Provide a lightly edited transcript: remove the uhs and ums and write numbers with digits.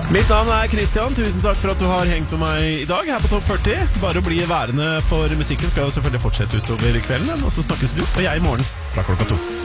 Mitt navn Christian, tusen takk for at du har hengt med meg I dag her på Topp 40. Bare å bli værende, for musikken skal jo selvfølgelig fortsette utover kvelden. Og så snakkes du og jeg I morgen fra klokka 2.